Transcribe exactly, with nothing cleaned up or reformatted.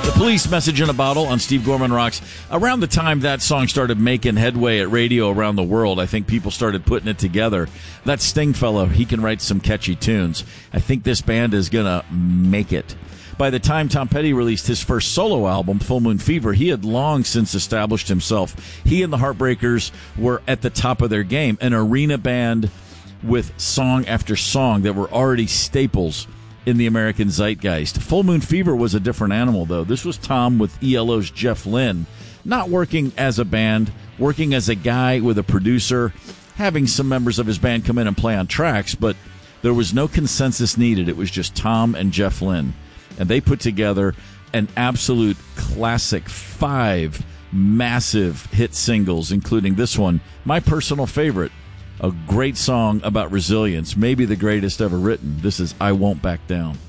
The Police, Message in a Bottle on Steve Gorman Rocks. Around the time that song started making headway at radio around the world, I think people started putting it together. That Sting fellow, he can write some catchy tunes. I think this band is going to make it. By the time Tom Petty released his first solo album, Full Moon Fever, he had long since established himself. He and the Heartbreakers were at the top of their game, an arena band with song after song that were already staples in the American zeitgeist. Full Moon Fever was a different animal, though. This was Tom with E L O's Jeff Lynne, not working as a band, working as a guy with a producer, having some members of his band come in and play on tracks, but there was no consensus needed. It was just Tom and Jeff Lynne. And they put together an absolute classic, five massive hit singles, including this one, my personal favorite, a great song about resilience, maybe the greatest ever written. This is I Won't Back Down.